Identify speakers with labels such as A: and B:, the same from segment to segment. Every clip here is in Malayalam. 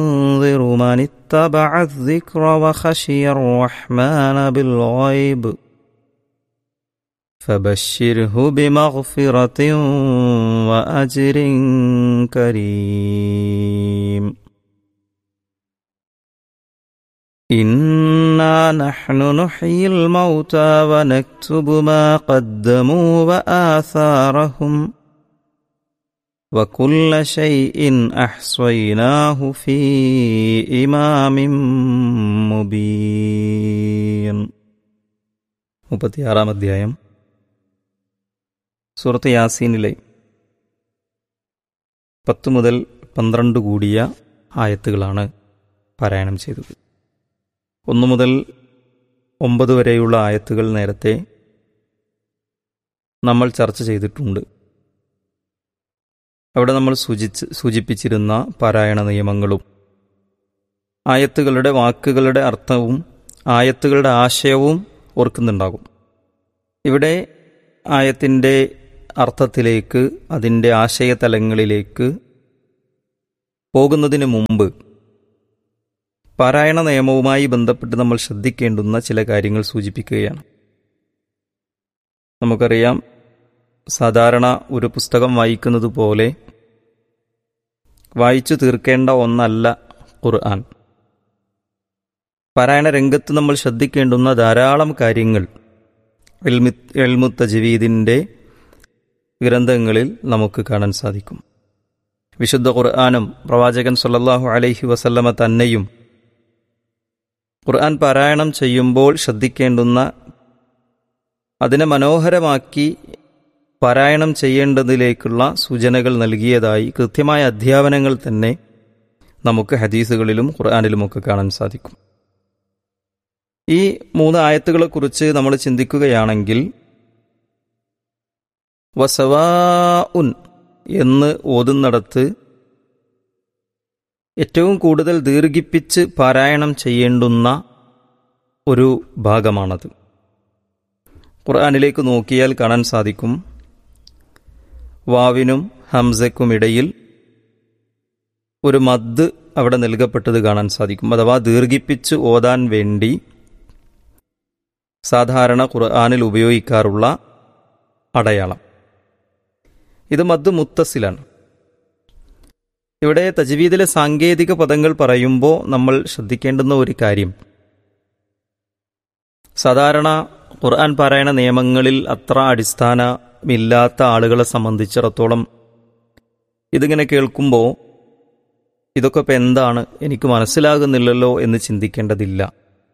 A: ينذر من اتبع الذكر وخشي الرحمن بالغيب فبشره بمغفرة وأجر كريم إنا نحن نحيي الموتى ونكتب ما قدموا وآثارهم وكل شيء أحصيناه في إمام مبين. 36 അധ്യായം സൂറത്ത് യാസീനിലെ 10 മുതൽ 12 കൂടിയ ആയത്തുകളാണ് പാരായണം ചെയ്തത്. 1 മുതൽ 9 വരെയുള്ള ആയത്തുകൾ നേരത്തെ നമ്മൾ ചർച്ച ചെയ്തിട്ടുണ്ട്. അവിടെ നമ്മൾ സൂചിപ്പിച്ചിരുന്ന പാരായണ നിയമങ്ങളും ആയത്തുകളുടെ വാക്കുകളുടെ അർത്ഥവും ആയത്തുകളുടെ ആശയവും ഓർക്കുന്നുണ്ടാകും. ഇവിടെ ആയത്തിൻ്റെ അർത്ഥത്തിലേക്ക്, അതിൻ്റെ ആശയതലങ്ങളിലേക്ക് പോകുന്നതിന് മുമ്പ് പാരായണ നിയമവുമായി ബന്ധപ്പെട്ട് നമ്മൾ ശ്രദ്ധിക്കേണ്ടുന്ന ചില കാര്യങ്ങൾ സൂചിപ്പിക്കുകയാണ്. നമുക്കറിയാം, സാധാരണ ഒരു പുസ്തകം വായിക്കുന്നത് പോലെ വായിച്ചു തീർക്കേണ്ട ഒന്നല്ല ഖുർആൻ. പാരായണ രംഗത്ത് നമ്മൾ ശ്രദ്ധിക്കേണ്ടുന്ന ധാരാളം കാര്യങ്ങൾ ഇൽമു തജ്വീദിൻ്റെ ഗ്രന്ഥങ്ങളിൽ നമുക്ക് കാണാൻ സാധിക്കും. വിശുദ്ധ ഖുർആനും പ്രവാചകൻ സ്വല്ലല്ലാഹു അലൈഹി വസല്ലമ തന്നെയും ഖുർആൻ പാരായണം ചെയ്യുമ്പോൾ ശ്രദ്ധിക്കേണ്ടുന്ന, അതിനെ മനോഹരമാക്കി പാരായണം ചെയ്യേണ്ടതിലേക്കുള്ള സൂചനകൾ നൽകിയതായി കൃത്യമായ അധ്യാപനങ്ങൾ തന്നെ നമുക്ക് ഹദീസുകളിലും ഖുർആനിലുമൊക്കെ കാണാൻ സാധിക്കും. ഈ 3 ആയത്തുകളെക്കുറിച്ച് നമ്മൾ ചിന്തിക്കുകയാണെങ്കിൽ, വസവാഉൻ എന്ന് ഓതുന്നിടത്ത് ഏറ്റവും കൂടുതൽ ദീർഘിപ്പിച്ച് പാരായണം ചെയ്യേണ്ടുന്ന ഒരു ഭാഗമാണത്. ഖുർആനിലേക്ക് നോക്കിയാൽ കാണാൻ സാധിക്കും, വാവിനും ഹംസയ്ക്കുമിടയിൽ ഒരു മദ് അവിടെ നൽകപ്പെട്ടത് കാണാൻ സാധിക്കും. അഥവാ ദീർഘിപ്പിച്ച് ഓതാൻ വേണ്ടി സാധാരണ ഖുർആനിൽ ഉപയോഗിക്കാറുള്ള അടയാളം. ഇത് മദ് മുത്തസിലാണ്. ഇവിടെ തജ്വീദിലെ സാങ്കേതിക പദങ്ങൾ പറയുമ്പോൾ നമ്മൾ ശ്രദ്ധിക്കേണ്ടുന്ന ഒരു കാര്യം, സാധാരണ ഖുർആൻ പാരായണ നിയമങ്ങളിൽ അത്ര അടിസ്ഥാനമില്ലാത്ത ആളുകളെ സംബന്ധിച്ചിടത്തോളം ഇതിങ്ങനെ കേൾക്കുമ്പോൾ ഇതൊക്കെ ഇപ്പം എന്താണ്, എനിക്ക് മനസ്സിലാകുന്നില്ലല്ലോ എന്ന് ചിന്തിക്കേണ്ടതില്ല.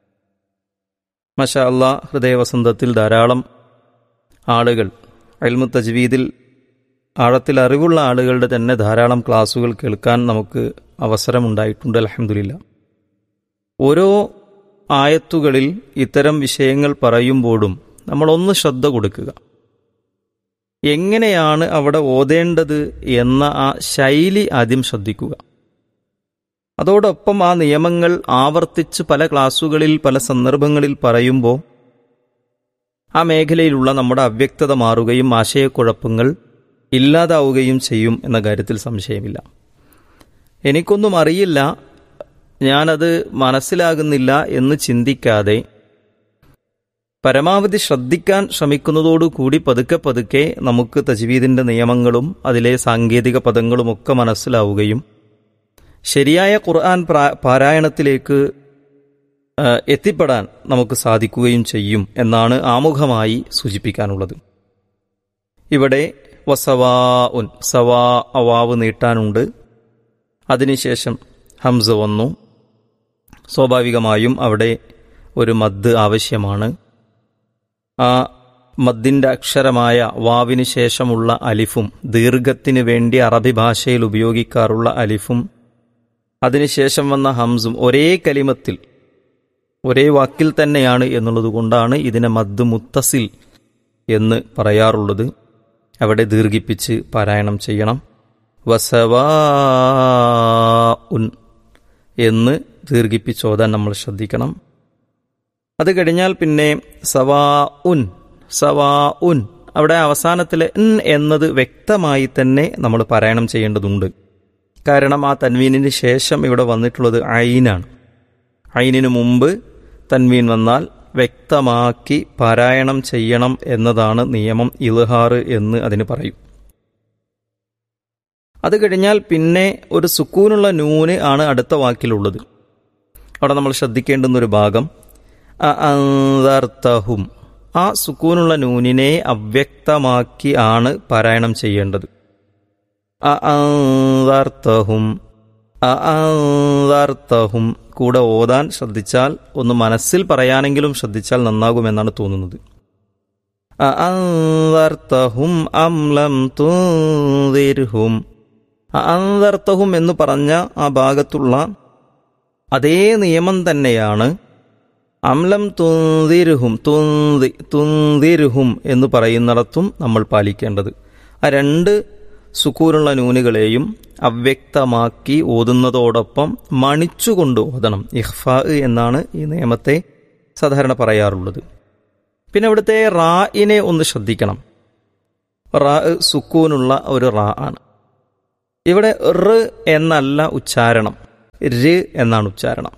A: മാഷാ അല്ലാഹ്, ഹൃദയവസന്തത്തിൽ ധാരാളം ആളുകൾ, ഇൽമു തജ്വീദിൽ ആഴത്തിൽ അറിവുള്ള ആളുകളുടെ തന്നെ ധാരാളം ക്ലാസ്സുകൾ കേൾക്കാൻ നമുക്ക് അവസരമുണ്ടായിട്ടുണ്ട്. അൽഹംദുലില്ലാ. ഓരോ ആയത്തുകളിൽ ഇത്തരം വിഷയങ്ങൾ പറയുമ്പോഴും നമ്മളൊന്ന് ശ്രദ്ധ കൊടുക്കുക. എങ്ങനെയാണ് അവിടെ ഓതേണ്ടത് എന്ന ആ ശൈലി ആദ്യം ശ്രദ്ധിക്കുക. അതോടൊപ്പം ആ നിയമങ്ങൾ ആവർത്തിച്ച് പല ക്ലാസ്സുകളിൽ പല സന്ദർഭങ്ങളിൽ പറയുമ്പോൾ ആ മേഖലയിലുള്ള നമ്മുടെ അവ്യക്തത മാറുകയും ആശയക്കുഴപ്പങ്ങൾ ഇല്ലാതാവുകയും ചെയ്യും എന്ന കാര്യത്തിൽ സംശയമില്ല. എനിക്കൊന്നും അറിയില്ല, ഞാനത് മനസ്സിലാകുന്നില്ല എന്ന് ചിന്തിക്കാതെ പരമാവധി ശ്രദ്ധിക്കാൻ ശ്രമിക്കുന്നതോടുകൂടി പതുക്കെ പതുക്കെ നമുക്ക് തജ്വീദിൻ്റെ നിയമങ്ങളും അതിലെ സാങ്കേതിക പദങ്ങളുമൊക്കെ മനസ്സിലാവുകയും ശരിയായ ഖുർആൻ പാരായണത്തിലേക്ക് എത്തിപ്പെടാൻ നമുക്ക് സാധിക്കുകയും ചെയ്യും എന്നാണ് ആമുഖമായി സൂചിപ്പിക്കാനുള്ളത്. ഇവിടെ വസവാഉൻ, സവാ അവാവ് നീട്ടാനുണ്ട്. അതിനുശേഷം ഹംസ വന്നു. സ്വാഭാവികമായും അവിടെ ഒരു മദ് ആവശ്യമാണ്. ആ മദ്ദിൻ്റെ അക്ഷരമായ വാവിന് ശേഷമുള്ള അലിഫും, ദീർഘത്തിന് വേണ്ടി അറബി ഭാഷയിൽ ഉപയോഗിക്കാറുള്ള അലിഫും അതിനുശേഷം വന്ന ഹംസും ഒരേ കലിമത്തിൽ, ഒരേ വാക്കിൽ തന്നെയാണ് എന്നുള്ളത് കൊണ്ടാണ് ഇതിനെ മദ് മുത്തസിൽ എന്ന് പറയാറുള്ളത്. അവിടെ ദീർഘിപ്പിച്ച് പാരായണം ചെയ്യണം. വസവാഉൻ എന്ന് ദീർഘിപ്പിച്ചോതാൻ നമ്മൾ ശ്രദ്ധിക്കണം. അത് കഴിഞ്ഞാൽ പിന്നെ സവാഉൻ, സവാഉൻ, അവിടെ അവസാനത്തിലെ എന്നത് വ്യക്തമായി തന്നെ നമ്മൾ പാരായണം ചെയ്യേണ്ടതുണ്ട്. കാരണം ആ തൻവീനിന് ശേഷം ഇവിടെ വന്നിട്ടുള്ളത് ഐനാണ്. ഐനിന് മുമ്പ് തൻവീൻ വന്നാൽ വ്യക്തമാക്കി പാരായണം ചെയ്യണം എന്നതാണ് നിയമം, ഇൽഹാർ എന്ന് അതിന് പറയും. അത് കഴിഞ്ഞാൽ പിന്നെ ഒരു സുക്കൂനുള്ള നൂന് ആണ് അടുത്ത വാക്കിലുള്ളത്. അവിടെ നമ്മൾ ശ്രദ്ധിക്കേണ്ടുന്നൊരു ഭാഗം അഅൻദർതഹും, ആ സുക്കൂനുള്ള നൂനിനെ അവ്യക്തമാക്കി ആണ് പാരായണം ചെയ്യേണ്ടത്. അഅൻദർതഹും അഅൻദർതഹും കൂടെ ഓതാൻ ശ്രദ്ധിച്ചാൽ, ഒന്ന് മനസ്സിൽ പറയാനെങ്കിലും ശ്രദ്ധിച്ചാൽ നന്നാകുമെന്നാണ് തോന്നുന്നത്. അഅൻദർതഹും അം ലം തുൻദിർഹും, അഅൻദർതഹും എന്ന് പറഞ്ഞ ആ ഭാഗത്തുള്ള അതേ നിയമം തന്നെയാണ് അംലം തുൻദിർഹും തുൻദിർഹും എന്ന് പറയുന്നിടത്തും നമ്മൾ പാലിക്കേണ്ടത്. ആ രണ്ട് സുക്കൂനുള്ള നൂനുകളെയും അവ്യക്തമാക്കി ഓതുന്നതോടൊപ്പം മണിച്ചുകൊണ്ട് ഓതണം. ഇഖ്ഫാ എന്നാണ് ഈ നിയമത്തെ സാധാരണ പറയാറുള്ളത്. പിന്നെ അവിടുത്തെ റാഇനെ ഒന്ന് ശ്രദ്ധിക്കണം. റാ സുക്കൂനുള്ള ഒരു റാ ആണ്. ഇവിടെ റ് എന്നല്ല ഉച്ചാരണം, ര് എന്നാണ് ഉച്ചാരണം.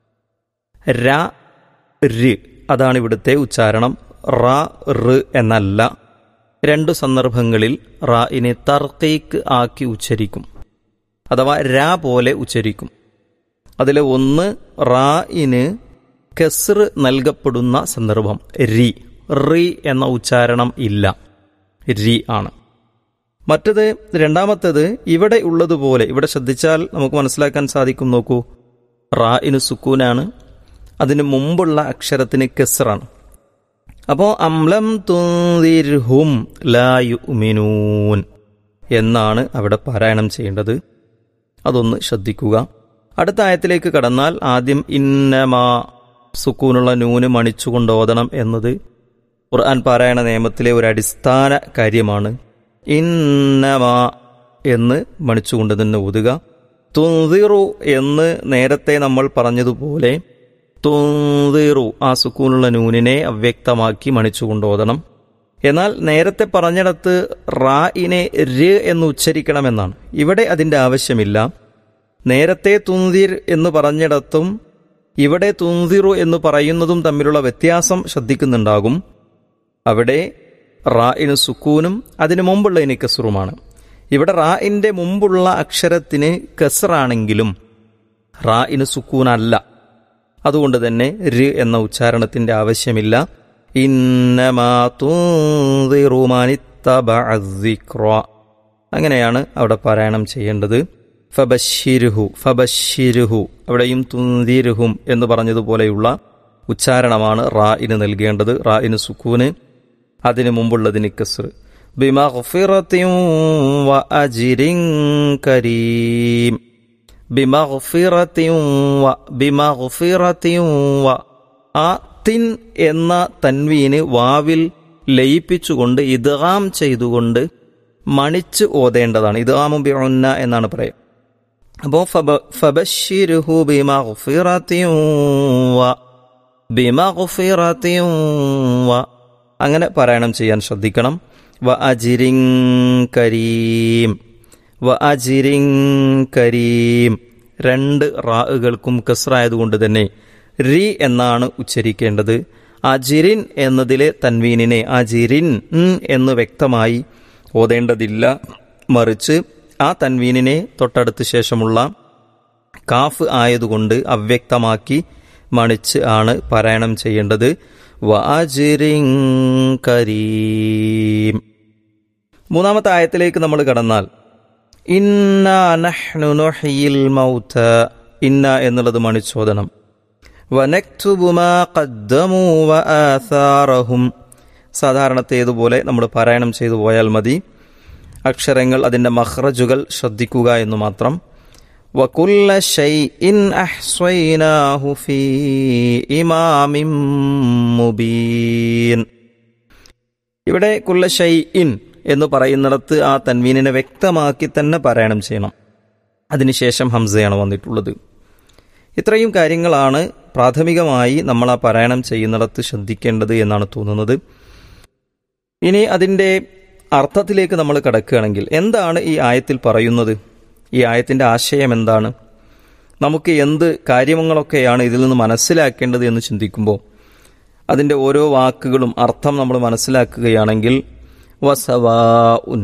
A: ര ര് അതാണ് ഇവിടുത്തെ ഉച്ചാരണം. റാ റ് എന്നല്ല. രണ്ടു സന്ദർഭങ്ങളിൽ റാഇനെ തർക്കീക്ക് ആക്കി ഉച്ചരിക്കും, അഥവാ രാ പോലെ ഉച്ചരിക്കും. അതിലെ ഒന്ന് റാഇന് കസ്ർ നൽകപ്പെടുന്ന സന്ദർഭം, റി എന്ന ഉച്ചാരണം ഇല്ല, രി ആണ്. മറ്റത് രണ്ടാമത്തേത് ഇവിടെ ഉള്ളതുപോലെ, ഇവിടെ ശ്രദ്ധിച്ചാൽ നമുക്ക് മനസ്സിലാക്കാൻ സാധിക്കും. നോക്കൂ, റാഇന് സുക്കൂനാണ്, അതിന് മുമ്പുള്ള അക്ഷരത്തിന് കസ്റാണ്. അപ്പോൾ അംലം തുൻദിർഹും ലാ യുഅ്മിനൂൻ എന്നാണ് അവിടെ പാരായണം ചെയ്യേണ്ടത്. അതൊന്ന് ശ്രദ്ധിക്കുക. അടുത്ത ആയത്തിലേക്ക് കടന്നാൽ ആദ്യം ഇന്നമാ സുക്കൂനുള്ള നൂന് മണിച്ചുകൊണ്ട് ഓതണം എന്നത് ഖുർആൻ പാരായണ നിയമത്തിലെ ഒരു അടിസ്ഥാന കാര്യമാണ്. ഇന്നമാ എന്ന് മണിച്ചുകൊണ്ട് തന്നെ ഓതുക. തുൻദിറു എന്ന് നേരത്തെ നമ്മൾ പറഞ്ഞതുപോലെ തുൻദിറു ആ സുക്കൂനുള്ള നൂനിനെ അവ്യക്തമാക്കി മണിച്ചുകൊണ്ട് ഓതണം. എന്നാൽ നേരത്തെ പറഞ്ഞിടത്ത് റാഇനെ ര് എന്ന് ഉച്ചരിക്കണമെന്നാണ്. ഇവിടെ അതിൻ്റെ ആവശ്യമില്ല. നേരത്തെ തുൻദിർ എന്ന് പറഞ്ഞിടത്തും ഇവിടെ തുൻദിറു എന്ന് പറയുന്നതും തമ്മിലുള്ള വ്യത്യാസം ശ്രദ്ധിക്കുന്നുണ്ടാകും. അവിടെ റാഇന് സുക്കൂനും അതിനു മുമ്പുള്ളതിന് കസ്റുമാണ്. ഇവിടെ റാഇൻ്റെ മുമ്പുള്ള അക്ഷരത്തിന് കസ്റാണെങ്കിലും റാഇന് സുക്കൂനല്ല. അതുകൊണ്ട് തന്നെ ര് എന്ന ഉച്ചാരണത്തിന്റെ ആവശ്യമില്ല. ഇന്നമാ തുൻദിറു മനിത്തബഅ അസ്സിക്ര, അങ്ങനെയാണ് അവിടെ പാരായണം ചെയ്യേണ്ടത്. ഫബശ്ശിരുഹു അവിടെയും തുൻദിർഹും എന്ന് പറഞ്ഞതുപോലെയുള്ള ഉച്ചാരണമാണ് റാഇന് നൽകേണ്ടത്. റാഇന് സുക്കൂന്, അതിനു മുമ്പുള്ളതിന് കസ്ർ. ബിമഗ്ഫിറത്തിൻ വഅജ്രിൻ കരീം, ബിമഗ്ഫിറത്തിൻ ആ തിൻ എന്ന തൻവീന് വാവിൽ ലയിപ്പിച്ചുകൊണ്ട് ഇദ്ഗാം ചെയ്തുകൊണ്ട് മണിച്ച് ഓതേണ്ടതാണ്. ഇദ്ഗാമു ബിഉന്ന എന്നാണ് പറയുക. അപ്പോൾ ഫബശ്ശിരുഹു ബിമഗ്ഫിറത്തിൻ അങ്ങനെ പാരായണം ചെയ്യാൻ ശ്രദ്ധിക്കണം. വഅജ്രിൻ കരീം, വഅജ്രിൻ കരീം രണ്ട് റാഉകൾക്കും കസ്റായതുകൊണ്ട് തന്നെ രി എന്നാണ് ഉച്ചരിക്കേണ്ടത്. അജിരിൻ എന്നതിലെ തൻവീനിനെ അജിരിൻ എന്ന് വ്യക്തമായി ഓതേണ്ടതില്ല. മറിച്ച് ആ തൻവീനിനെ തൊട്ടടുത്ത ശേഷമുള്ള കാഫ് ആയതുകൊണ്ട് അവ്യക്തമാക്കി മണിച്ച് ആണ് പാരായണം ചെയ്യേണ്ടത്. വഅജ്രിൻ കരീം. മൂന്നാമത്തെ ആയത്തിലേക്ക് നമ്മൾ കടന്നാൽ ഇന്നാ നഹ്നു നുഹ്യിൽ മൗത, ഇന്ന എന്നുള്ളത് മണിച്ചോദനം. വനക്തുബു മാ ഖദ്ദമൂ വആഥാറഹും, സാധാരണത്തേതുപോലെ നമ്മൾ പാരായണം ചെയ്തു പോയാൽ മതി. അക്ഷരങ്ങൾ, അതിൻ്റെ മഖ്റജുകൾ ശ്രദ്ധിക്കുക എന്ന് മാത്രം. വകുല്ല ശൈഇൻ അഹ്സൈനാഹു ഫീ ഇമാമിൻ മുബീൻ. ഇവിടെ കുല്ല ശൈഇൻ എന്ന് പറയുന്നിടത്ത് ആ തൻവീനിനെ വ്യക്തമാക്കി തന്നെ പാരായണം ചെയ്യണം. അതിനുശേഷം ഹംസയാണ് വന്നിട്ടുള്ളത്. ഇത്രയും കാര്യങ്ങളാണ് പ്രാഥമികമായി നമ്മൾ ആ പാരായണം ചെയ്യുന്നിടത്ത് ശ്രദ്ധിക്കേണ്ടത് എന്നാണ് തോന്നുന്നത്. ഇനി അതിൻ്റെ അർത്ഥത്തിലേക്ക് നമ്മൾ കടക്കുകയാണെങ്കിൽ എന്താണ് ഈ ആയത്തിൽ പറയുന്നത്? ഈ ആയത്തിൻ്റെ ആശയം എന്താണ്, നമുക്ക് എന്ത് കാര്യങ്ങളൊക്കെയാണ് ഇതിൽ നിന്ന് മനസ്സിലാക്കേണ്ടത് എന്ന് ചിന്തിക്കുമ്പോൾ അതിൻ്റെ ഓരോ വാക്കുകളും അർത്ഥം നമ്മൾ മനസ്സിലാക്കുകയാണെങ്കിൽ വസവാഉൻ,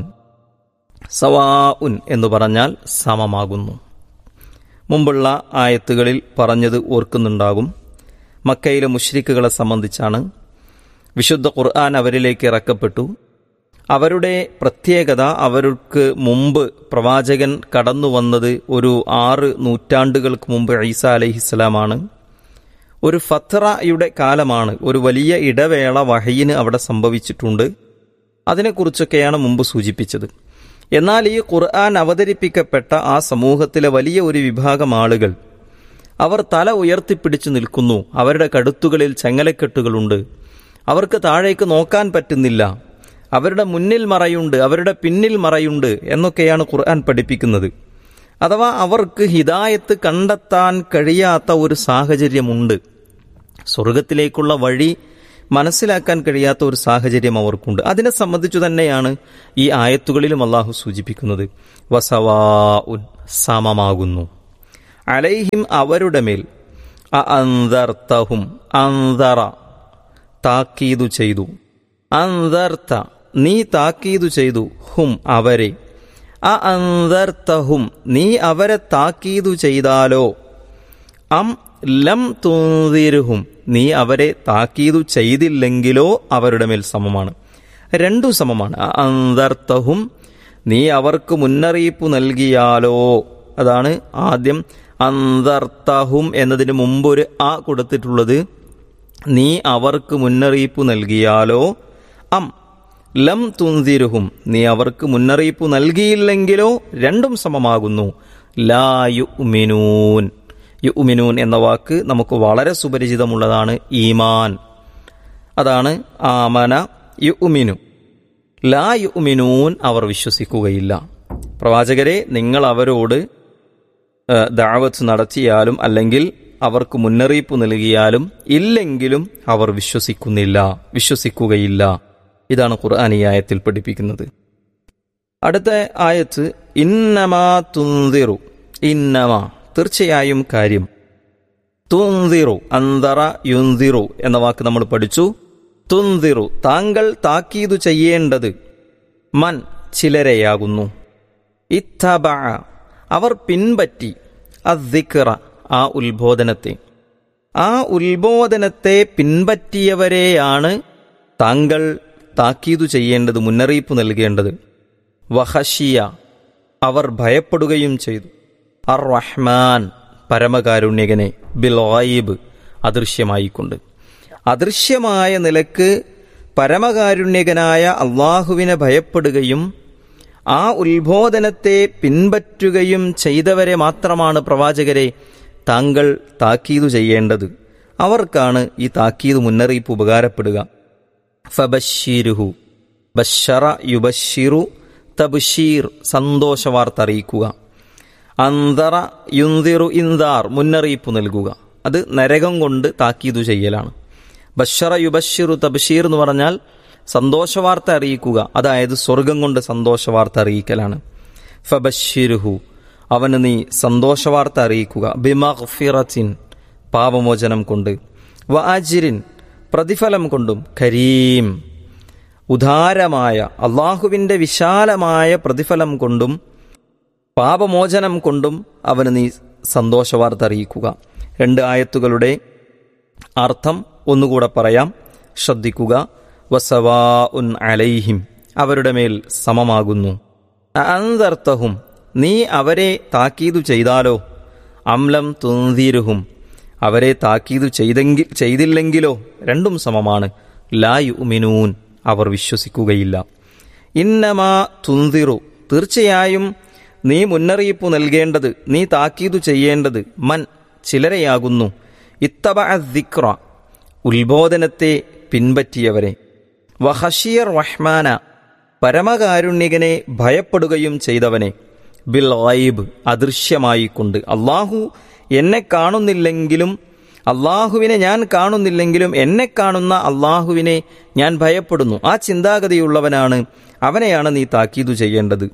A: സവാഉൻ എന്ന് പറഞ്ഞാൽ സമമാകുന്നു. മുമ്പുള്ള ആയത്തുകളിൽ പറഞ്ഞത് ഓർക്കുന്നുണ്ടാകും. മക്കയിലെ മുശ്രിക്കുകളെ സംബന്ധിച്ചാണ്. വിശുദ്ധ ഖുർആൻ അവരിലേക്ക് ഇറക്കപ്പെട്ടു. അവരുടെ പ്രത്യേകത, അവർക്ക് മുമ്പ് പ്രവാചകൻ കടന്നു വന്നത് ഒരു 6 നൂറ്റാണ്ടുകൾക്ക് മുമ്പ് ഈസാ അലൈഹിസ്സലാമാണ്. ഒരു ഫത്രയുടെ കാലമാണ്, ഒരു വലിയ ഇടവേള വഹയിന് അവിടെ സംഭവിച്ചിട്ടുണ്ട്. അതിനെക്കുറിച്ചൊക്കെയാണ് മുമ്പ് സൂചിപ്പിച്ചത്. എന്നാൽ ഈ ഖുർആൻ അവതരിപ്പിക്കപ്പെട്ട ആ സമൂഹത്തിലെ വലിയ ഒരു വിഭാഗം ആളുകൾ അവർ തല ഉയർത്തിപ്പിടിച്ചു നിൽക്കുന്നു. അവരുടെ കഴുത്തുകളിൽ ചങ്ങലക്കെട്ടുകളുണ്ട്. അവർക്ക് താഴേക്ക് നോക്കാൻ പറ്റുന്നില്ല. അവരുടെ മുന്നിൽ മറയുണ്ട്, അവരുടെ പിന്നിൽ മറയുണ്ട് എന്നൊക്കെയാണ് ഖുർആൻ പഠിപ്പിക്കുന്നത്. അഥവാ അവർക്ക് ഹിദായത്ത് കണ്ടെത്താൻ കഴിയാത്ത ഒരു സാഹചര്യമുണ്ട്. സ്വർഗത്തിലേക്കുള്ള വഴി മനസ്സിലാക്കാൻ കഴിയാത്ത ഒരു സാഹചര്യം അവർക്കുണ്ട്. അതിനെ സംബന്ധിച്ചു തന്നെയാണ് ഈ ആയത്തുകളിലും അള്ളാഹു സൂചിപ്പിക്കുന്നത്. വസവാഉൻ, സമമാകുന്നു. അലൈഹിം, അവരുടെ മേൽ. അൻദർതഹും, അൻദറ താക്കീതു ചെയ്തു. അൻദർത, നീ താക്കീതു ചെയ്തു. ഹും, അവരെ. അൻദർതഹും, നീ അവരെ താക്കീതു ചെയ്താലോ. അം ലം തുൻദിർഹും, നീ അവരെ താക്കീതു ചെയ്തില്ലെങ്കിലോ അവരുടെ മേൽ സമമാണ്. രണ്ടും സമമാണ്. അൻദർതഹും, നീ അവർക്ക് മുന്നറിയിപ്പ് നൽകിയാലോ. അതാണ് ആദ്യം അൻദർതഹും എന്നതിന് മുമ്പൊരു ആ കൊടുത്തിട്ടുള്ളത്. നീ അവർക്ക് മുന്നറിയിപ്പ് നൽകിയാലോ. അം ലം തുൻദിർഹും, നീ അവർക്ക് മുന്നറിയിപ്പ് നൽകിയില്ലെങ്കിലോ. രണ്ടും സമമാകുന്നു. ലാ യുഅ്മിനൂൻ, യുഅ്മിനൂൻ എന്ന വാക്ക് നമുക്ക് വളരെ സുപരിചിതമുള്ളതാണ്. ഈമാൻ, അതാണ് ആമന യുഅ്മിനു. ലാ യുഅ്മിനൂൻ, അവർ വിശ്വസിക്കുകയില്ല. പ്രവാചകരെ, നിങ്ങൾ അവരോട് ദഅവത്ത് നടത്തിയാലും അല്ലെങ്കിൽ അവർക്ക് മുന്നറിയിപ്പ് നൽകിയാലും ഇല്ലെങ്കിലും അവർ വിശ്വസിക്കുകയില്ല. ഇതാണ് ഖുർആൻ ഈ ആയത്തിൽ പഠിപ്പിക്കുന്നത്. അടുത്ത ആയത്ത് ഇന്നമാ തുൻദിറു, ഇന്നമാ തീർച്ചയായും കാര്യം. തുൻദിറു, അന്തറ യുൻദിറു എന്ന വാക്ക് നമ്മൾ പഠിച്ചു. തുൻദിറു, താങ്കൾ താക്കീതു ചെയ്യേണ്ടത്. മൻ, ചിലരെയാകുന്നു. ഇത്തബഅ, അവർ പിൻപറ്റി. അദ്ദിക്റ, ആ ഉത്ബോധനത്തെ. ആ ഉത്ബോധനത്തെ പിൻപറ്റിയവരെയാണ് താങ്കൾ താക്കീതു ചെയ്യേണ്ടത്, മുന്നറിയിപ്പ് നൽകേണ്ടത്. വഹഷിയ, അവർ ഭയപ്പെടുകയും ചെയ്തു. അർ റഹ്മാൻ, പരമകാരുണ്യകനെ. ബിൽ ഗൈബ്, അദൃശ്യമായിക്കൊണ്ട്. അദൃശ്യമായ നിലക്ക് പരമകാരുണ്യകനായ അള്ളാഹുവിനെ ഭയപ്പെടുകയും ആ ഉത്ബോധനത്തെ പിൻപറ്റുകയും ചെയ്തവരെ മാത്രമാണ് പ്രവാചകരെ താങ്കൾ താക്കീതു ചെയ്യേണ്ടത്. അവർക്കാണ് ഈ താക്കീത്, മുന്നറിയിപ്പ് ഉപകാരപ്പെടുക. ഫബശ്ശിരുഹു, ബശ്ശറ യുബശ്ശിറു, തബ്ശീർ, സന്തോഷവാർത്ത അറിയിക്കുക. അന്തറ യുൻദിറു, ഇൻദാർ, മുന്നറിയിപ്പ് നൽകുക. അത് നരകം കൊണ്ട് താക്കീതു ചെയ്യലാണ്. ബശ്ശറ യുബശ്ശിറു തബ്ശീർ എന്ന് പറഞ്ഞാൽ സന്തോഷവാർത്ത അറിയിക്കുക, അതായത് സ്വർഗം കൊണ്ട് സന്തോഷവാർത്ത അറിയിക്കലാണ്. ഫബശ്ശിരുഹു, അവന് നീ സന്തോഷവാർത്ത അറിയിക്കുക. ബിമഗ്ഫിറത്തിൻ, പാപമോചനം കൊണ്ട്. വ അജ്രിൻ, പ്രതിഫലം കൊണ്ടും. കരീം, ഉദാരമായ അള്ളാഹുവിൻ്റെ വിശാലമായ പ്രതിഫലം കൊണ്ടും പാപമോചനം കൊണ്ടും അവന് നീ സന്തോഷവാർത്ത അറിയിക്കുക. 2 ആയത്തുകളുടെ അർത്ഥം ഒന്നുകൂടെ പറയാം, ശ്രദ്ധിക്കുക. വസവാഉൻ അലൈഹിം, അവരുടെ മേൽ സമമാകുന്നു. അൻദർതഹും, നീ അവരെ താക്കീതു ചെയ്താലോ. അംലം തുൻദിർഹും, അവരെ താക്കീതു ചെയ്തില്ലെങ്കിലോ. രണ്ടും സമമാണ്. ലാ യുഅ്മിനൂൻ, അവർ വിശ്വസിക്കുകയില്ല. ഇന്നമാ തുൻദിറു, തീർച്ചയായും നീ മുന്നറിയിപ്പ് നൽകേണ്ടത്, നീ താക്കീതു ചെയ്യേണ്ടത്. മൻ, ചിലരെയാകുന്നു. ഇത്തബഅ ദിക്റ, ഉത്ബോധനത്തെ പിൻപറ്റിയവരെ. വഹഷിയർ റഹ്മാന, പരമകാരുണ്യകനെ ഭയപ്പെടുകയും ചെയ്തവനെ. ബിൽ ഗൈബ്, അദൃശ്യമായിക്കൊണ്ട്. അള്ളാഹു എന്നെ കാണുന്നില്ലെങ്കിലും, അള്ളാഹുവിനെ ഞാൻ കാണുന്നില്ലെങ്കിലും എന്നെ കാണുന്ന അള്ളാഹുവിനെ ഞാൻ ഭയപ്പെടുന്നു. ആ ചിന്താഗതിയുള്ളവനാണ്, അവനെയാണ് നീ താക്കീതു ചെയ്യേണ്ടത്.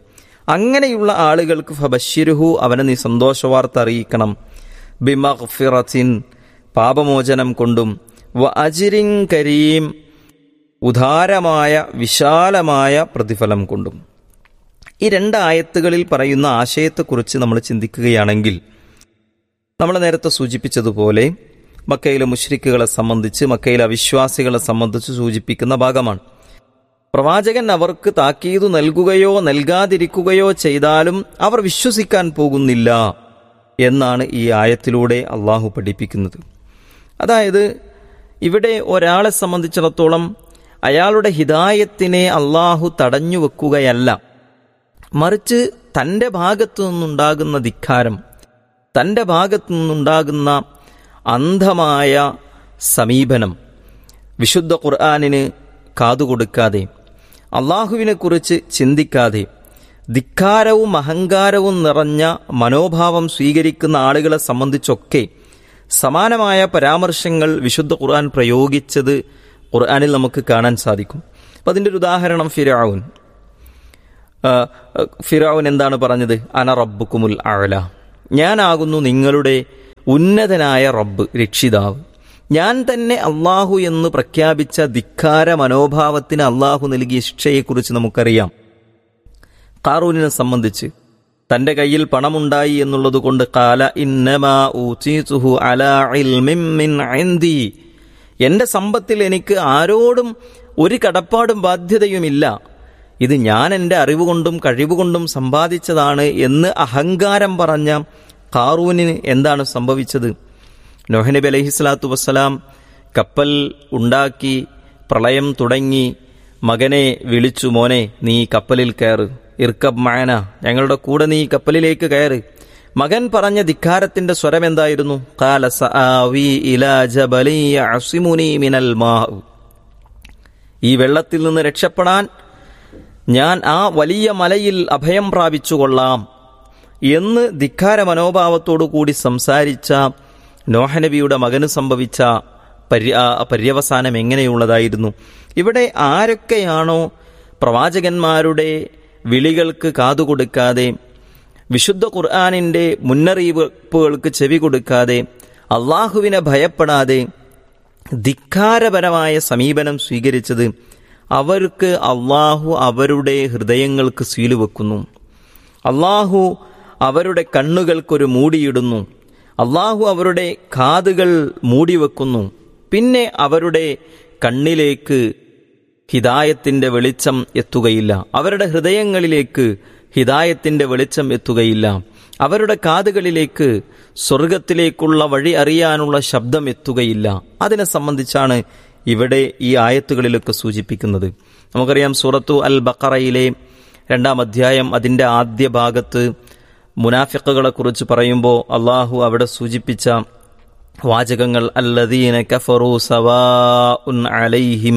A: അങ്ങനെയുള്ള ആളുകൾക്ക് ഫബശ്ശിരുഹു, അവനെ നീ സന്തോഷവാർത്ത അറിയിക്കണം, ബിമഗ്ഫിറത്തിൻ, പാപമോചനം കൊണ്ടും, വ അജ്രിൻ കരീം, ഉദാരമായ വിശാലമായ പ്രതിഫലം കൊണ്ടും. ഈ 2 ആയത്തുകളിൽ പറയുന്ന ആശയത്തെക്കുറിച്ച് നമ്മൾ ചിന്തിക്കുകയാണെങ്കിൽ നമ്മൾ നേരത്തെ സൂചിപ്പിച്ചതുപോലെ മക്കയിലെ മുശ്രിക്കുകളെ സംബന്ധിച്ച്, മക്കയിലെ അവിശ്വാസികളെ സംബന്ധിച്ച് സൂചിപ്പിക്കുന്ന ഭാഗമാണ്. പ്രവാചകൻ അവർക്ക് താക്കീതു നൽകുകയോ നൽകാതിരിക്കുകയോ ചെയ്താലും അവർ വിശ്വസിക്കാൻ പോകുന്നില്ല എന്നാണ് ഈ ആയത്തിലൂടെ അള്ളാഹു പഠിപ്പിക്കുന്നത്. അതായത് ഇവിടെ ഒരാളെ സംബന്ധിച്ചിടത്തോളം അയാളുടെ ഹിദായത്തിനെ അള്ളാഹു തടഞ്ഞു വെക്കുകയല്ല, മറിച്ച് തൻ്റെ ഭാഗത്തു നിന്നുണ്ടാകുന്ന ധിക്കാരം, തൻ്റെ ഭാഗത്തു നിന്നുണ്ടാകുന്ന അന്ധമായ സമീപനം, വിശുദ്ധ ഖുർആനിന് കാതുകൊടുക്കാതെ, അള്ളാഹുവിനെക്കുറിച്ച് ചിന്തിക്കാതെ, ധിക്കാരവും അഹങ്കാരവും നിറഞ്ഞ മനോഭാവം സ്വീകരിക്കുന്ന ആളുകളെ സംബന്ധിച്ചൊക്കെ സമാനമായ പരാമർശങ്ങൾ വിശുദ്ധ ഖുർആൻ പ്രയോഗിച്ചത് ഖുർആനിൽ നമുക്ക് കാണാൻ സാധിക്കും. അപ്പം അതിൻ്റെ ഒരു ഉദാഹരണം ഫിറഔൻ എന്താണ് പറഞ്ഞത്? അന റബ്ബുക്കുമുൽ അഅല, ഞാനാകുന്നു നിങ്ങളുടെ ഉന്നതനായ റബ്ബ്, രക്ഷിതാവ്. ഞാൻ തന്നെ അള്ളാഹു എന്ന് പ്രഖ്യാപിച്ച ധിക്കാര മനോഭാവത്തിന് അള്ളാഹു നൽകിയ ശിക്ഷയെക്കുറിച്ച് നമുക്കറിയാം. ഖാറൂനിനെ സംബന്ധിച്ച് തൻ്റെ കയ്യിൽ പണമുണ്ടായി എന്നുള്ളത് കൊണ്ട് ഖാല ഇന്നമാ ഊതീതുഹു അലാ ഇൽമിൻ മിൻ ഇൻദി, എൻ്റെ സമ്പത്തിൽ എനിക്ക് ആരോടും ഒരു കടപ്പാടും ബാധ്യതയുമില്ല, ഇത് ഞാൻ എൻ്റെ അറിവുകൊണ്ടും കഴിവുകൊണ്ടും സമ്പാദിച്ചതാണ് എന്ന് അഹങ്കാരം പറഞ്ഞ ഖാറൂനിന് എന്താണ് സംഭവിച്ചത്? നൂഹ് നബി അലൈഹിസ്സലാത്തു വസ്സലാം കപ്പൽ ഉണ്ടാക്കി, പ്രളയം തുടങ്ങി, മകനെ വിളിച്ചു, മോനെ നീ കപ്പലിൽ കയറ്, ഇർക്കബ് മഅന, ഞങ്ങളുടെ കൂടെ നീ കപ്പലിലേക്ക് കയറ്. മകൻ പറഞ്ഞ ധിക്കാരത്തിന്റെ സ്വരം എന്തായിരുന്നു? ഖാല സആവി ഇലാ ജബലി യഅസിമുനി മിനൽ മാ, ഈ വെള്ളത്തിൽ നിന്ന് രക്ഷപ്പെടാൻ ഞാൻ ആ വലിയ മലയിൽ അഭയം പ്രാപിച്ചുകൊള്ളാം എന്ന് ധിക്കാര മനോഭാവത്തോടു കൂടി സംസാരിച്ച നോഹ നബിയുടെ മകന് സംഭവിച്ച പര്യവസാനം എങ്ങനെയുള്ളതായിരുന്നു? ഇവിടെ ആരൊക്കെയാണോ പ്രവാചകന്മാരുടെ വിളികൾക്ക് കാതുകൊടുക്കാതെ, വിശുദ്ധ ഖുർആനിൻ്റെ മുന്നറിയിപ്പുകൾക്ക് ചെവി കൊടുക്കാതെ, അള്ളാഹുവിനെ ഭയപ്പെടാതെ ധിക്കാരപരമായ സമീപനം സ്വീകരിച്ചത്, അവർക്ക് അള്ളാഹു അവരുടെ ഹൃദയങ്ങൾക്ക് സീല് വെക്കുന്നു, അള്ളാഹു അവരുടെ കണ്ണുകൾക്കൊരു മൂടിയിടുന്നു, അള്ളാഹു അവരുടെ കാതുകൾ മൂടിവെക്കുന്നു. പിന്നെ അവരുടെ കണ്ണിലേക്ക് ഹിദായത്തിൻ്റെ വെളിച്ചം എത്തുകയില്ല, അവരുടെ ഹൃദയങ്ങളിലേക്ക് ഹിദായത്തിൻ്റെ വെളിച്ചം എത്തുകയില്ല, അവരുടെ കാതുകളിലേക്ക് സ്വർഗത്തിലേക്കുള്ള വഴി അറിയാനുള്ള ശബ്ദം എത്തുകയില്ല. അതിനെ സംബന്ധിച്ചാണ് ഇവിടെ ഈ ആയത്തുകളിലൊക്കെ സൂചിപ്പിക്കുന്നത്. നമുക്കറിയാം, സൂറത്തു അൽ ബഖറയിലെ 2-ാം അധ്യായം അതിൻ്റെ ആദ്യ ഭാഗത്ത് മുനാഫിഖുകളെ കുറിച്ച് പറയുമ്പോൾ അള്ളാഹു അവിടെ സൂചിപ്പിച്ച വാചകങ്ങൾ അല്ലദീന കഫറു സവാഉൻ അലൈഹിം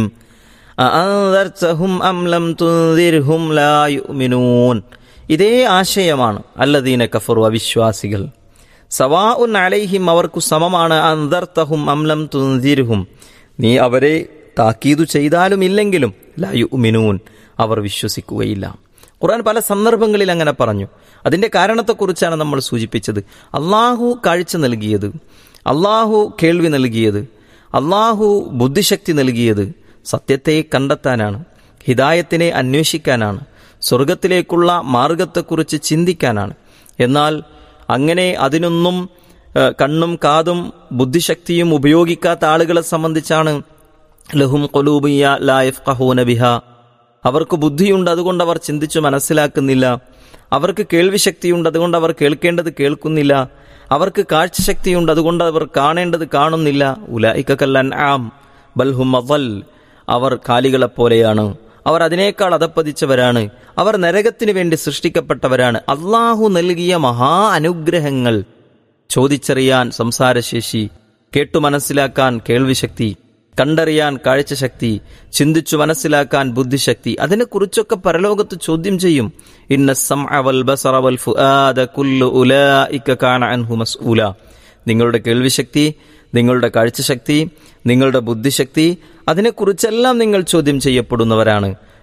A: അഅൻദർതഹും അം ലം തുൻദിർഹും ലാ യുഅ്മിനൂൻ. ഇതേ ആശയമാണ്. അല്ലദീന കഫറു, അവിശ്വാസികൾ, സവാഉൻ അലൈഹിം, അവർക്കു സമമാണ്, അൻദർതഹും അം ലം തുൻദിർഹും, നീ അവരെ താക്കീതു ചെയ്താലും ഇല്ലെങ്കിലും ലാ യുഅ്മിനൂൻ, അവർ വിശ്വസിക്കുകയില്ല. ഖുർആൻ പല സന്ദർഭങ്ങളിൽ അങ്ങനെ പറഞ്ഞു. അതിൻ്റെ കാരണത്തെക്കുറിച്ചാണ് നമ്മൾ സൂചിപ്പിച്ചത്. അള്ളാഹു കാഴ്ച നൽകിയത്, അള്ളാഹു കേൾവി നൽകിയത്, അള്ളാഹു ബുദ്ധിശക്തി നൽകിയത് സത്യത്തെ കണ്ടെത്താനാണ്, ഹിദായത്തിനെ അന്വേഷിക്കാനാണ്, സ്വർഗത്തിലേക്കുള്ള മാർഗത്തെക്കുറിച്ച് ചിന്തിക്കാനാണ്. എന്നാൽ അങ്ങനെ അതിനൊന്നും കണ്ണും കാതും ബുദ്ധിശക്തിയും ഉപയോഗിക്കാത്ത ആളുകളെ സംബന്ധിച്ചാണ് ലഹും ഖുലൂബിയ ലാ യഫ്ഖഹൂന ബിഹാ, അവർക്ക് ബുദ്ധിയുണ്ട്, അതുകൊണ്ട് അവർ ചിന്തിച്ചു മനസ്സിലാക്കുന്നില്ല, അവർക്ക് കേൾവിശക്തിയുണ്ട്, അതുകൊണ്ട് അവർ കേൾക്കേണ്ടത് കേൾക്കുന്നില്ല, അവർക്ക് കാഴ്ചശക്തിയുണ്ട്, അതുകൊണ്ട് അവർ കാണേണ്ടത് കാണുന്നില്ല. ഉലൈക കൽ അൻആം ബൽ ഹും അദൽ, അവർ കാലികളെപ്പോലെയാണ്, അവർ അതിനേക്കാൾ അധപ്പതിച്ചവരാണ്, അവർ നരകത്തിനു വേണ്ടി സൃഷ്ടിക്കപ്പെട്ടവരാണ്. അള്ളാഹു നൽകിയ മഹാ അനുഗ്രഹങ്ങൾ ചോദിച്ചറിയാൻ സംസാരശേഷി, കേട്ടു മനസ്സിലാക്കാൻ കേൾവിശക്തി, കണ്ടറിയാൻ കാഴ്ചശക്തി, ചിന്തിച്ചു മനസ്സിലാക്കാൻ ബുദ്ധിശക്തി, അതിനെക്കുറിച്ചൊക്കെ പരലോകത്ത് ചോദ്യം ചെയ്യും. ഇന്ന സമഅ വൽ ബസറ വൽ ഫുആദ കുല്ലു ഉലൈക കാന അൻഹു മസ്ഊല. നിങ്ങളുടെ കേൾവിശക്തി, നിങ്ങളുടെ കാഴ്ചശക്തി, നിങ്ങളുടെ ബുദ്ധിശക്തി, അതിനെക്കുറിച്ചെല്ലാം നിങ്ങൾ ചോദ്യം ചെയ്യപ്പെടുന്നവരാണ്.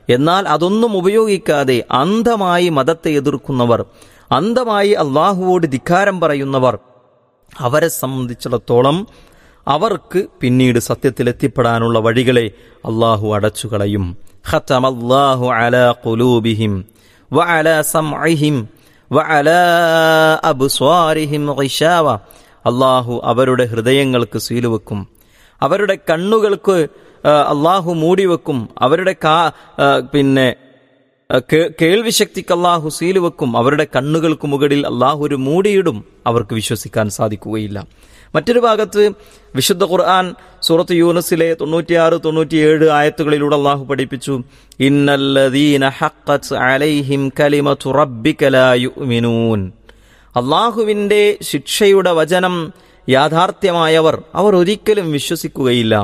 A: എന്നാൽ അതൊന്നും ഉപയോഗിക്കാതെ അന്ധമായി മതത്തെ എതിർക്കുന്നവർ, അന്ധമായി അള്ളാഹുവോട് ധിക്കാരം പറയുന്നവർ, അവരെ സംബന്ധിച്ചിടത്തോളം അവർക്ക് പിന്നീട് സത്യത്തിലെത്തിപ്പെടാനുള്ള വഴികളെ അള്ളാഹു അടച്ചുകളയും. ഖതമല്ലാഹു അലാ ഖുലൂബിഹിം വഅലാ സമഇഹിം വഅലാ അബ്സ്വാരിഹിം ഗിശാവ. അള്ളാഹു അവരുടെ ഹൃദയങ്ങൾക്ക് സീലുവെക്കും, അവരുടെ കണ്ണുകൾക്ക് അള്ളാഹു മൂടിവെക്കും, അവരുടെ കേൾവിശക്തിക്ക് അള്ളാഹു സീലുവെക്കും, അവരുടെ കണ്ണുകൾക്ക് മുകളിൽ അള്ളാഹു ഒരു മൂടിയിടും, അവർക്ക് വിശ്വസിക്കാൻ സാധിക്കുകയില്ല. മറ്റൊരു ഭാഗത്ത് വിശുദ്ധ ഖുർആൻ സൂറത്ത് യൂനുസിലെ 96-97 ആയത്തുകളിലൂടെ അള്ളാഹു പഠിപ്പിച്ചു, ഇന്നല്ലദീന ഹഖ്ഖത് അലൈഹിം കലിമതു റബ്ബിക ലാ യുഅ്മിനൂൻ. അള്ളാഹുവിൻ്റെ ശിക്ഷയുടെ വചനം യാഥാർത്ഥ്യമായവർ അവർ ഒരിക്കലും വിശ്വസിക്കുകയില്ല.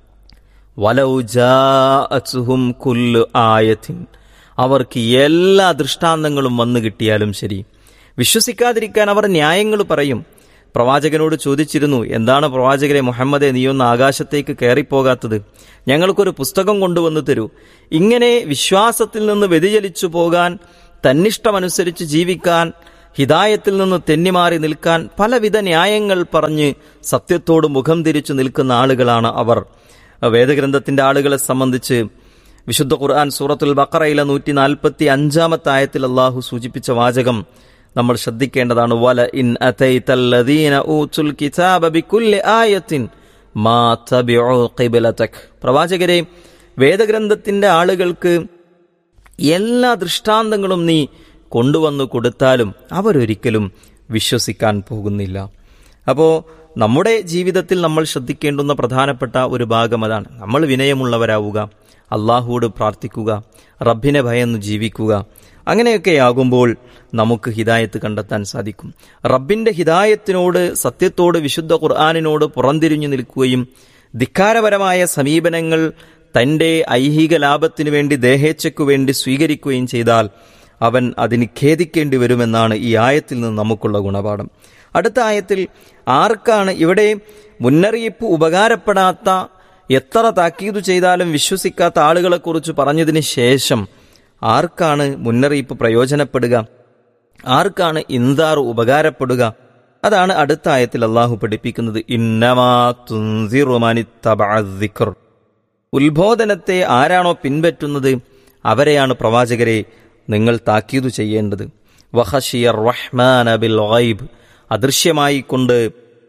A: വലൗ ജാഅത്ഹും കുല്ലു ആയത്തിൻ, അവർക്ക് എല്ലാ ദൃഷ്ടാന്തങ്ങളും വന്നു കിട്ടിയാലും ശരി വിശ്വസിക്കാതിരിക്കാൻ അവർ ന്യായങ്ങൾ പറയും. പ്രവാചകനോട് ചോദിച്ചിരുന്നു, എന്താണ് പ്രവാചകരെ മുഹമ്മദെ, നീയൊന്ന് ആകാശത്തേക്ക് കയറിപ്പോകാത്തത്? ഞങ്ങൾക്കൊരു പുസ്തകം കൊണ്ടുവന്നു തരൂ. ഇങ്ങനെ വിശ്വാസത്തിൽ നിന്ന് വ്യതിചലിച്ചു പോകാൻ, തന്നിഷ്ടമനുസരിച്ച് ജീവിക്കാൻ, ഹിദായത്തിൽ നിന്ന് തെന്നിമാറി നിൽക്കാൻ പലവിധ ന്യായങ്ങൾ പറഞ്ഞ് സത്യത്തോട് മുഖം തിരിച്ചു നിൽക്കുന്ന ആളുകളാണ് അവർ. വേദഗ്രന്ഥത്തിന്റെ ആളുകളെ സംബന്ധിച്ച് വിശുദ്ധ ഖുർആൻ സൂറത്തുൽ ബഖറയിലെ 145 ആയത്തിൽ അള്ളാഹു സൂചിപ്പിച്ച വാചകം നമ്മൾ ശ്രദ്ധിക്കേണ്ടതാണ്. വല ഇൻ അതൈതല്ലദീന ഊതുൽ കിതാബ ബികുല്ലി ആയത്തിൻ മാ തബിഉ ഖിബ്ലതക്. പ്രവാചകരെ, വേദഗ്രന്ഥത്തിന്റെ ആളുകൾക്ക് എല്ലാ ദൃഷ്ടാന്തങ്ങളും നീ കൊണ്ടുവന്നു കൊടുത്താലും അവരൊരിക്കലും വിശ്വസിക്കാൻ പോകുന്നില്ല. അപ്പോൾ നമ്മുടെ ജീവിതത്തിൽ നമ്മൾ ശ്രദ്ധിക്കേണ്ടുന്ന പ്രധാനപ്പെട്ട ഒരു ഭാഗം അതാണ്. നമ്മൾ വിനയമുള്ളവരാവുക, അള്ളാഹുവോട് പ്രാർത്ഥിക്കുക, റബ്ബിനെ ഭയന്ന് ജീവിക്കുക. അങ്ങനെയൊക്കെയാകുമ്പോൾ നമുക്ക് ഹിദായത്ത് കണ്ടെത്താൻ സാധിക്കും. റബ്ബിന്റെ ഹിദായത്തിനോട്, സത്യത്തോട്, വിശുദ്ധ ഖുർആനിനോട് പുറംതിരിഞ്ഞു നിൽക്കുകയും ധിക്കാരപരമായ സമീപനങ്ങൾ തന്റെ ഐഹിക ലാഭത്തിനു വേണ്ടി, ദേഹേച്ഛയ്ക്കു വേണ്ടി സ്വീകരിക്കുകയും ചെയ്താൽ അവൻ അതിന് ഖേദിക്കേണ്ടി വരുമെന്നാണ് ഈ ആയത്തിൽ നിന്ന് നമുക്കുള്ള ഗുണപാഠം. അടുത്ത ആയത്തിൽ ആർക്കാണ് ഇവിടെ മുന്നറിയിപ്പ് ഉപകാരപ്പെടാത്ത, എത്ര താക്കീതു ചെയ്താലും വിശ്വസിക്കാത്ത ആളുകളെക്കുറിച്ച് പറഞ്ഞതിന് ശേഷം ആർക്കാണ് മുന്നറിയിപ്പ് പ്രയോജനപ്പെടുക, ആർക്കാണ് ഇൻദാർ ഉപകാരപ്പെടുക? അതാണ് അടുത്ത ആയത്തിൽ അള്ളാഹു പഠിപ്പിക്കുന്നത്. ഇന്നമാ തുൻസിറു മനിത്തബഅ ദിക്ർ. ഉത്ബോധനത്തെ ആരാണോ പിൻപറ്റുന്നത് അവരെയാണ് പ്രവാചകരെ നിങ്ങൾ താക്കീതു ചെയ്യേണ്ടത്. വഖശിയർ റഹ്മാന ബിൽ ഗൈബ്. അദൃശ്യമായി കൊണ്ട്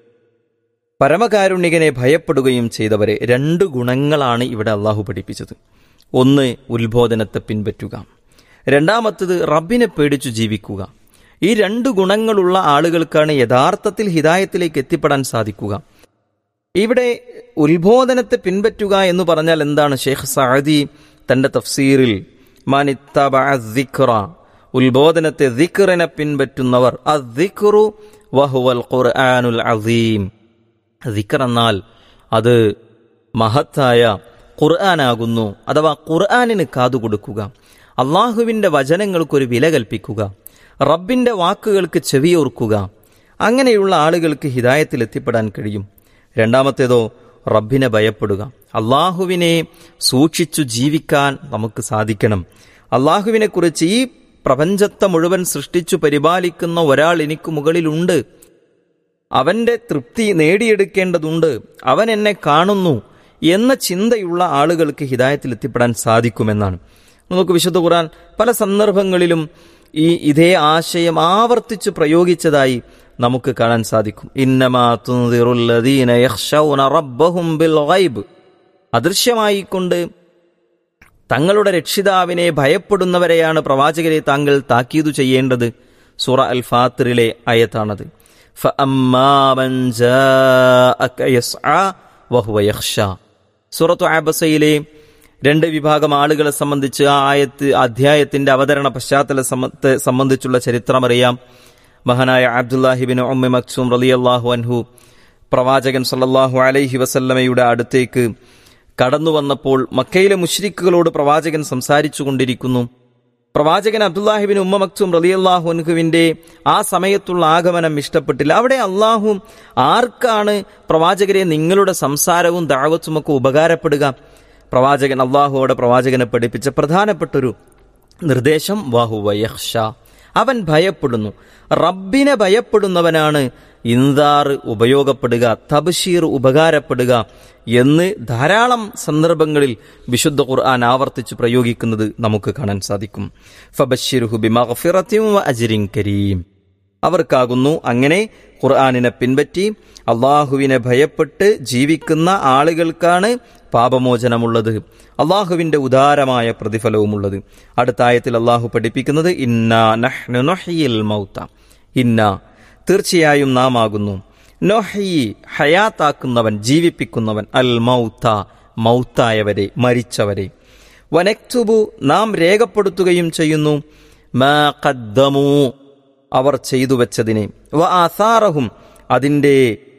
A: പരമകാരുണികനെ ഭയപ്പെടുകയും ചെയ്തവരെ. 2 ഗുണങ്ങളാണ് ഇവിടെ അള്ളാഹു പഠിപ്പിച്ചത്. ഒന്ന്, ഉത്ബോധനത്തെ പിൻപറ്റുക. രണ്ടാമത്തത്, റബ്ബിനെ പേടിച്ചു ജീവിക്കുക. ഈ 2 ഗുണങ്ങളുള്ള ആളുകൾക്കാണ് യഥാർത്ഥത്തിൽ ഹിദായത്തിലേക്ക് എത്തിപ്പെടാൻ സാധിക്കുക. ഇവിടെ ഉത്ബോധനത്തെ പിൻപറ്റുക എന്ന് പറഞ്ഞാൽ എന്താണ്? ഷെയ്ഖ് സഅദി തന്റെ തഫ്സീറിൽ മനിത്തബഅ ദിക്റ, ഉത്ബോധനത്തെ, ദിക്റിനെ പിൻപറ്റുന്നവർ. അദ്ദിക്റു വഹുവൽ ഖുർആനുൽ അസീം. ദിക്ർ എന്നാൽ അത് മഹത്തായ ഖുർആനാകുന്നു. അഥവാ ഖുർആനിന് കാതുകൊടുക്കുക, അള്ളാഹുവിന്റെ വചനങ്ങൾക്കൊരു വില കൽപ്പിക്കുക, റബ്ബിന്റെ വാക്കുകൾക്ക് ചെവിയോർക്കുക. അങ്ങനെയുള്ള ആളുകൾക്ക് ഹിദായത്തിൽ എത്തിപ്പെടാൻ കഴിയും. രണ്ടാമത്തേതോ, റബ്ബിനെ ഭയപ്പെടുക. അള്ളാഹുവിനെ സൂക്ഷിച്ചു ജീവിക്കാൻ നമുക്ക് സാധിക്കണം. അള്ളാഹുവിനെക്കുറിച്ച്, ഈ പ്രപഞ്ചത്തെ മുഴുവൻ സൃഷ്ടിച്ചു പരിപാലിക്കുന്ന ഒരാൾ എനിക്ക് മുകളിലുണ്ട്, അവന്റെ തൃപ്തി നേടിയെടുക്കേണ്ടതുണ്ട്, അവൻ എന്നെ കാണുന്നു എന്ന ചിന്തയുള്ള ആളുകൾക്ക് ഹിദായത്തിൽ എത്തിപ്പെടാൻ സാധിക്കുമെന്നാണ്. നമുക്ക് വിശുദ്ധ ഖുർആൻ പല സന്ദർഭങ്ങളിലും ഇതേ ആശയം ആവർത്തിച്ച് പ്രയോഗിച്ചതായി നമുക്ക് കാണാൻ സാധിക്കും. ഇന്നമാ തുൻദിറുൽ ലദീന യഖ്ശൗന റബ്ബഹും ബിൽ ഗൈബ്. അദൃശ്യമായിക്കൊണ്ട് തങ്ങളുടെ രക്ഷിതാവിനെ ഭയപ്പെടുന്നവരെയാണ് പ്രവാചകരെ താങ്കൾ താക്കീതു ചെയ്യേണ്ടത്. സൂറ അൽ ഫാത്തിറിലെ ആയത്താണത്. ഫഅമ്മാ മൻ ജാഅക യസ്ആ വഹുവ യഖ്ശാ. സൂറത്തു അബസയിലെ 2 വിഭാഗം ആളുകളെ സംബന്ധിച്ച് ആ അധ്യായത്തിന്റെ അവതരണ പശ്ചാത്തലത്തെ സംബന്ധിച്ചുള്ള ചരിത്രമറിയാം. മഹാനായ അബ്ദുല്ലാഹിബിൻ ഉമ്മി മക്സൂം റളിയല്ലാഹു അൻഹു പ്രവാചകൻ സല്ലല്ലാഹു അലൈഹി വസല്ലമയുടെ അടുത്തേക്ക് കടന്നു വന്നപ്പോൾ മക്കയിലെ മുശ്രിക്കുകളോട് പ്രവാചകൻ സംസാരിച്ചു കൊണ്ടിരിക്കുന്നു. പ്രവാചകൻ അബ്ദുല്ലാഹിബിൻ ഉമ്മ മക്സൂം റളിയല്ലാഹു അൻഹുവിന്റെ ആ സമയത്തുള്ള ആഗമനം ഇഷ്ടപ്പെട്ടില്ല. അവിടെ അള്ളാഹു ആർക്കാണ് പ്രവാചകരെ നിങ്ങളുടെ സംസാരവും ദഅവത്തുമൊക്കെ ഉപകാരപ്പെടുക? പ്രവാചകൻ അള്ളാഹുവോടെ പ്രവാചകനെ പഠിപ്പിച്ച പ്രധാനപ്പെട്ടൊരു നിർദ്ദേശം വഹുവ യഖ്ഷ, അവൻ ഭയപ്പെടുന്നു. റബ്ബിനെ ഭയപ്പെടുന്നവനാണ് ഇൻദാർ ഉപയോഗപ്പെടുക, തബ്ശീർ ഉപകാരപ്പെടുക എന്ന് ധാരാളം സന്ദർഭങ്ങളിൽ വിശുദ്ധ ഖുർആൻ ആവർത്തിച്ച് പ്രയോഗിക്കുന്നത് നമുക്ക് കാണാൻ സാധിക്കും. ഫബശ്ശിർഹു ബിമഗ്ഫിറത്തിൻ വഅജ്രിൻ കരീം, അവർക്കാകുന്നു അങ്ങനെ ഖുർആനിനെ പിൻപറ്റി അള്ളാഹുവിനെ ഭയപ്പെട്ട് ജീവിക്കുന്ന ആളുകൾക്കാണ് പാപമോചനമുള്ളത്, അള്ളാഹുവിന്റെ ഉദാരമായ പ്രതിഫലവുമുള്ളത്. അടുത്ത ആയത്തിൽ അള്ളാഹു പഠിപ്പിക്കുന്നത് ഇന്നാ നഹ്നു നുഹ്യിൽ മൗത, ഇന്നാ തീർച്ചയായും നാം ആകുന്നു, നൊഹ്യി ഹയാത്താക്കുന്നവൻ, ജീവിപ്പിക്കുന്നവൻ, അൽ മൗത മൗത്തായവരെ, മരിച്ചവരെ, വനക്തുബു നാം രേഖപ്പെടുത്തുകയും ചെയ്യുന്നു, മാ ഖദ്ദമു അവർ ചെയ്തു വെച്ചതിനെ, വ ആസാറഹും അതിൻ്റെ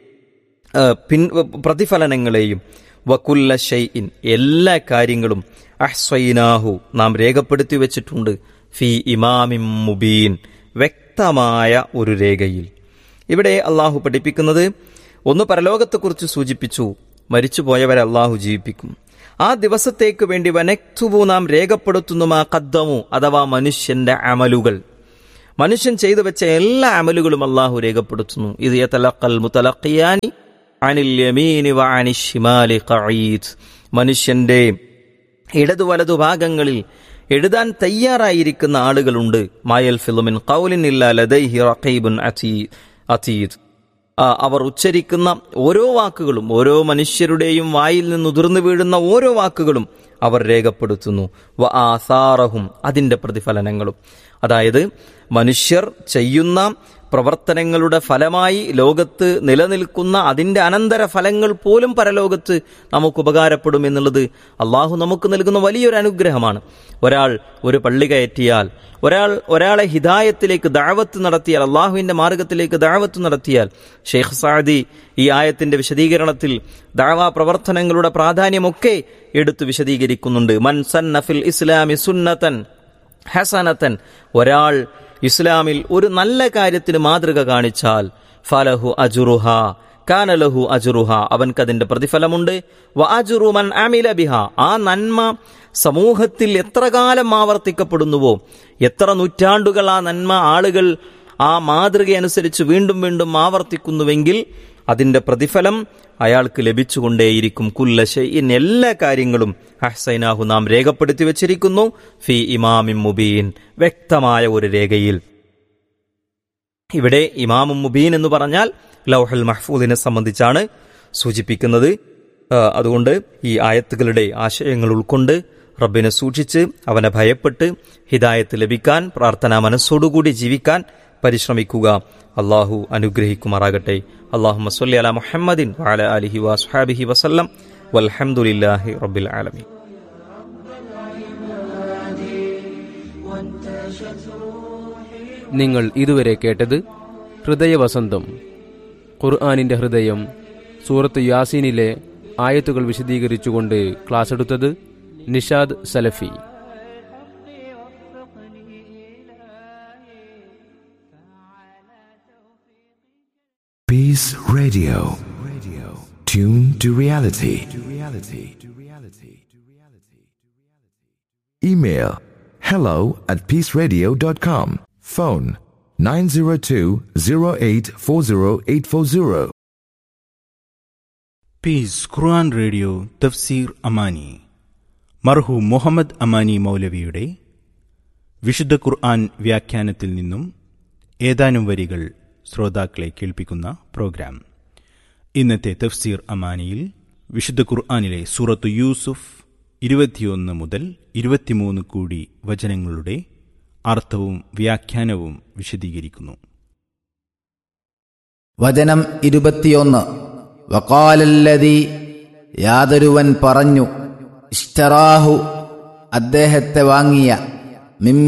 A: പ്രതിഫലനങ്ങളെയും, വകുല്ല ഷൈഇൻ എല്ലാ കാര്യങ്ങളും, അഹ്സൈനാഹു നാം രേഖപ്പെടുത്തി വെച്ചിട്ടുണ്ട്, ഫി ഇമാമിൻ മുബീൻ വ്യക്തമായ ഒരു രേഖയിൽ. ഇവിടെ അള്ളാഹു പഠിപ്പിക്കുന്നത് ഒന്ന് പരലോകത്തെക്കുറിച്ച് സൂചിപ്പിച്ചു, മരിച്ചുപോയവരെ അള്ളാഹു ജീവിപ്പിക്കും. ആ ദിവസത്തേക്ക് വേണ്ടി വനക്തുബു നാം രേഖപ്പെടുത്തുന്നു മാ ഖദ്ദമു അഥവാ മനുഷ്യന്റെ അമലുകൾ, മനുഷ്യൻ ചെയ്തു വെച്ച എല്ലാ അമലുകളും അള്ളാഹു രേഖപ്പെടുത്തുന്നു. ഇത് യതലഖൽ മുതലഖിയാനി അനിൽ യമീനി വഅനിശ് ശിമാലി ഖഈദ്, മനുഷ്യന്റെ ഇടതു വലതു ഭാഗങ്ങളിൽ എഴുതാൻ തയ്യാറായിരിക്കുന്ന ആളുകളുണ്ട്. മായൽഫിളു മിൻ ഖൗലിൻ ഇല്ലാ ലദൈഹി റഖീബുൻ അതീദ്, അവർ ഉച്ചരിക്കുന്ന ഓരോ വാക്കുകളും, ഓരോ മനുഷ്യരുടെയും വായിൽ നിന്ന് ഉതിർന്നു വീഴുന്ന ഓരോ വാക്കുകളും അവർ രേഖപ്പെടുത്തുന്നു. വ ആസാറഹും അതിൻ്റെ പ്രതിഫലനങ്ങളും, അതായത് മനുഷ്യർ ചെയ്യുന്ന പ്രവർത്തനങ്ങളുടെ ഫലമായി ലോകത്ത് നിലനിൽക്കുന്ന അതിൻ്റെ അനന്തര ഫലങ്ങൾ പോലും പരലോകത്ത് നമുക്ക് ഉപകാരപ്പെടും എന്നുള്ളത് അള്ളാഹു നമുക്ക് നൽകുന്ന വലിയൊരു അനുഗ്രഹമാണ്. ഒരാൾ ഒരു പള്ളി കയറ്റിയാൽ, ഒരാളെ ഹിദായത്തിലേക്ക് ദഅവത്ത് നടത്തിയാൽ, അള്ളാഹുവിൻ്റെ മാർഗത്തിലേക്ക് ദഅവത്ത് നടത്തിയാൽ, ഷെയ്ഖ് സഅദി ഈ ആയത്തിന്റെ വിശദീകരണത്തിൽ ദഅവാ പ്രവർത്തനങ്ങളുടെ പ്രാധാന്യമൊക്കെ എടുത്തു വിശദീകരിക്കുന്നുണ്ട്. മൻ സന്ന ഫിൽ ഇസ്ലാമി സുന്നതൻ ഹസനതൻ, ഒരാൾ ഇസ്ലാമിൽ ഒരു നല്ല കാര്യത്തിന് മാതൃക കാണിച്ചാൽ, ഫലഹു അജ്റുഹ കാന ലഹു അജ്റുഹ അവൻക്കതിന്റെ പ്രതിഫലമുണ്ട്, വ അജ്റു മൻ അമില ബിഹ ആ നന്മ സമൂഹത്തിൽ എത്ര കാലം ആവർത്തിക്കപ്പെടുന്നുവോ, എത്ര നൂറ്റാണ്ടുകൾ ആ നന്മ ആളുകൾ ആ മാതൃകയനുസരിച്ച് വീണ്ടും വീണ്ടും ആവർത്തിക്കുന്നുവെങ്കിൽ അതിന്റെ പ്രതിഫലം അയാൾക്ക് ലഭിച്ചുകൊണ്ടേയിരിക്കും. കുല്ല ഷൈഇൻ എല്ലാ കാര്യങ്ങളും അഹ്സൈനാഹു നാം രേഖപ്പെടുത്തി വെച്ചിരിക്കുന്നു, ഫി ഇമാമിൻ മുബീൻ വ്യക്തമായ ഒരു രേഖയിൽ. ഇവിടെ ഇമാമും മുബീൻ എന്ന് പറഞ്ഞാൽ ലൗഹുൽ മഹ്ഫൂദിനെ സംബന്ധിച്ചാണ് സൂചിപ്പിക്കുന്നത്. അതുകൊണ്ട് ഈ ആയത്തുകളുടെ ആശയങ്ങൾ ഉൾക്കൊണ്ട് റബ്ബിനെ സൂക്ഷിച്ച് അവനെ ഭയപ്പെട്ട് ഹിദായത്ത് ലഭിക്കാൻ പ്രാർത്ഥനാ മനസ്സോടുകൂടി ജീവിക്കാൻ പരിശ്രമിക്കുക. അള്ളാഹു അനുഗ്രഹിക്കുമാറാകട്ടെ. അല്ലാഹുമ്മ സ്വല്ലി അലാ മുഹമ്മദിൻ വഅലാ ആലിഹി വസ്ഹബിഹി വസല്ലം വൽഹംദുലില്ലാഹി റബ്ബിൽ ആലമീൻ.
B: നിങ്ങൾ ഇതുവരെ കേട്ടത് ഹൃദയവസന്തം, ഖുർആനിന്റെ ഹൃദയം, സൂറത്ത് യാസീനിലെ ആയത്തുകൾ വിശദീകരിച്ചുകൊണ്ട് ക്ലാസ് എടുത്തത് നിഷാദ് സലഫി.
C: Peace Radio. Tune to reality. Email hello@peaceradio.com. Phone 902-0840-840.
D: Piece Quran radio തഫ്സീർ അമാനി. മർഹൂം മുഹമ്മദ് അമാനി മൗലവിയുടെ വിശുദ്ധ ഖുർആൻ വ്യാഖ്യാനത്തിൽ നിന്നും ഏതാനും വരികൾ ശ്രോതാക്കളെ കേൾപ്പിക്കുന്ന പ്രോഗ്രാം. ഇന്നത്തെ തഫ്സീർ അമാനിയിൽ വിശുദ്ധ ഖുർആനിലെ സൂറത്തു യൂസുഫ് 21 മുതൽ 23 കൂടി വചനങ്ങളുടെ അർത്ഥവും വ്യാഖ്യാനവും വിശദീകരിക്കുന്നു.
E: വചനം 21. വഖാലല്ലദീ യാതൊരുവൻ പറഞ്ഞു, ഇശ്തറാഹു അദ്ദേഹത്തെ വാങ്ങിയ, മിം